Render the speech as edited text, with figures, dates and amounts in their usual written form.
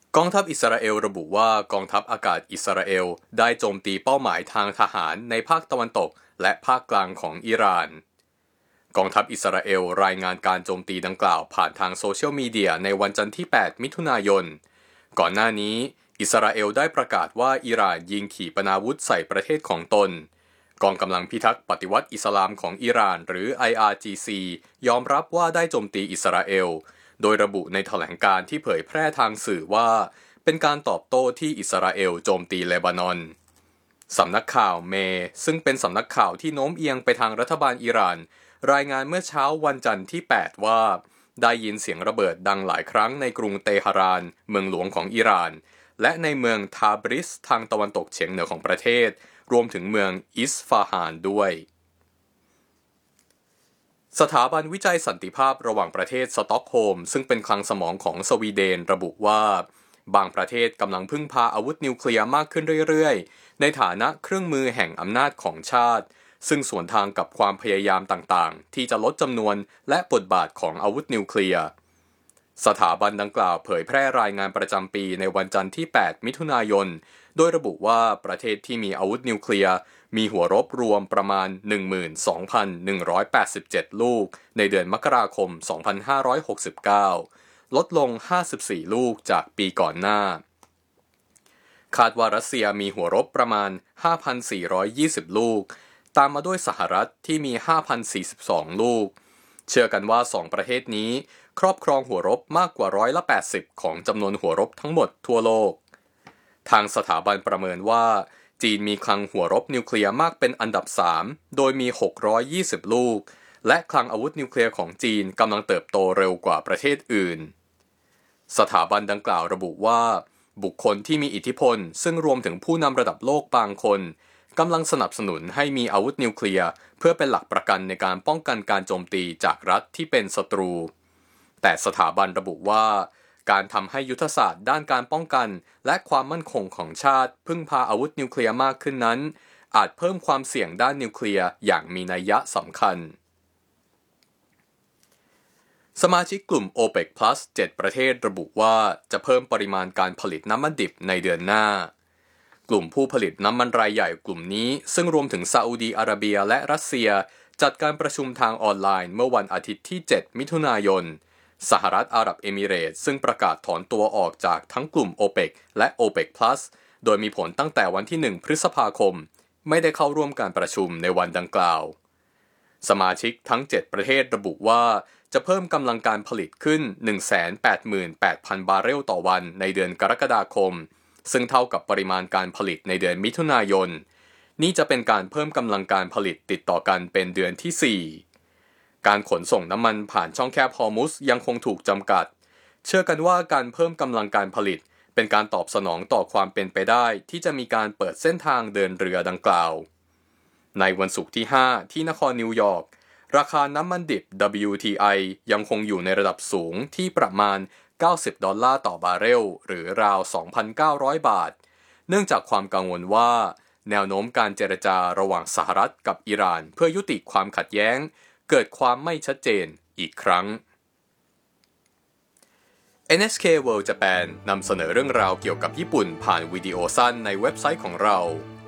กองทัพอิสราเอลระบุว่ากองทัพอากาศอิสราเอลได้โจมตีเป้าหมายทางทหารในภาคตะวันตกและภาคกลางของอิหร่านกองทัพอิสราเอลรายงานการโจมตีดังกล่าวผ่านทางโซเชียลมีเดียในวันจันทร์ที่ 8 มิถุนายนก่อนหน้านี้อิสราเอลได้ประกาศว่าอิหร่านยิงขีปนาวุธใส่ประเทศของตนกองกำลังพิทักษ์ปฏิวัติอิสลามของอิหร่านหรือ IRGC ยอมรับว่าได้โจมตีอิสราเอลโดยระบุในแถลงการณ์ที่เผยแพร่ทางสื่อว่าเป็นการตอบโต้ที่อิสราเอลโจมตีเลบานอนสำนักข่าวเมซึ่งเป็นสำนักข่าวที่โน้มเอียงไปทางรัฐบาลอิหร่านรายงานเมื่อเช้าวันจันทร์ที่ 8 ว่าได้ยินเสียงระเบิดดังหลายครั้งในกรุงเตหะรานเมืองหลวงของอิหร่านและในเมืองทาบริสทางตะวันตกเฉียงเหนือของประเทศรวมถึงเมืองอิสฟาฮานด้วยสถาบันวิจัยสันติภาพระหว่างประเทศสต็อกโฮล์มซึ่งเป็นคลังสมองของสวีเดนระบุว่าบางประเทศกำลังพึ่งพาอาวุธนิวเคลียร์มากขึ้นเรื่อยๆในฐานะเครื่องมือแห่งอำนาจของชาติซึ่งสวนทางกับความพยายามต่างๆที่จะลดจำนวนและบทบาทของอาวุธนิวเคลียร์สถาบันดังกล่าวเผยแพร่รายงานประจำปีในวันจันทร์ที่ 8 มิถุนายนโดยระบุว่าประเทศที่มีอาวุธนิวเคลียร์มีหัวรบรวมประมาณ 12,187 ลูกในเดือนมกราคม 2569 ลดลง 54 ลูกจากปีก่อนหน้าคาดว่ารัสเซียมีหัวรบประมาณ 5,420 ลูกตามมาด้วยสหรัฐที่มี 5,042 ลูกเชื่อกันว่า2ประเทศนี้ครอบครองหัวรบมากกว่า80%ของจำนวนหัวรบทั้งหมดทั่วโลกทางสถาบันประเมินว่าจีนมีคลังหัวรบนิวเคลียร์มากเป็นอันดับ3โดยมี620ลูกและคลังอาวุธนิวเคลียร์ของจีนกำลังเติบโตเร็วกว่าประเทศอื่นสถาบันดังกล่าวระบุว่าบุคคลที่มีอิทธิพลซึ่งรวมถึงผู้นำระดับโลกบางคนกำลังสนับสนุนให้มีอาวุธนิวเคลียร์เพื่อเป็นหลักประกันในการป้องกันการโจมตีจากรัฐที่เป็นศัตรูแต่สถาบันระบุว่าการทำให้ยุทธศาสตร์ด้านการป้องกันและความมั่นคงของชาติพึ่งพาอาวุธนิวเคลียร์มากขึ้นนั้นอาจเพิ่มความเสี่ยงด้านนิวเคลียร์อย่างมีนัยยะสำคัญสมาชิกกลุ่ม OPEC Plus 7 ประเทศระบุว่าจะเพิ่มปริมาณการผลิตน้ำมันดิบในเดือนหน้ากลุ่มผู้ผลิตน้ำมันรายใหญ่กลุ่มนี้ซึ่งรวมถึงซาอุดีอาระเบียและรัสเซียจัดการประชุมทางออนไลน์เมื่อวันอาทิตย์ที่ 7 มิถุนายนสหรัฐอาหรับเอมิเรตส์ซึ่งประกาศถอนตัวออกจากทั้งกลุ่ม OPEC และ OPEC Plus โดยมีผลตั้งแต่วันที่ 1 พฤษภาคมไม่ได้เข้าร่วมการประชุมในวันดังกล่าวสมาชิกทั้ง 7 ประเทศระบุว่าจะเพิ่มกำลังการผลิตขึ้น 188,000 บาร์เรลต่อวันในเดือนกรกฎาคมซึ่งเท่ากับปริมาณการผลิตในเดือนมิถุนายนนี่จะเป็นการเพิ่มกำลังการผลิตติดต่อกันเป็นเดือนที่ 4การขนส่งน้ำมันผ่านช่องแคบฮอร์มุซยังคงถูกจำกัดเชื่อกันว่าการเพิ่มกำลังการผลิตเป็นการตอบสนองต่อความเป็นไปได้ที่จะมีการเปิดเส้นทางเดินเรือดังกล่าวในวันศุกร์ที่ 5 ที่นครนิวยอร์กราคาน้ำมันดิบ WTI ยังคงอยู่ในระดับสูงที่ประมาณ$90ต่อบาร์เรลหรือราว 2,900 บาทเนื่องจากความกังวลว่าแนวโน้มการเจรจาระหว่างสหรัฐกับอิหร่านเพื่อยุติความขัดแย้งเกิดความไม่ชัดเจนอีกครั้ง NHK World Japan นำเสนอเรื่องราวเกี่ยวกับญี่ปุ่นผ่านวิดีโอสั้นในเว็บไซต์ของเรา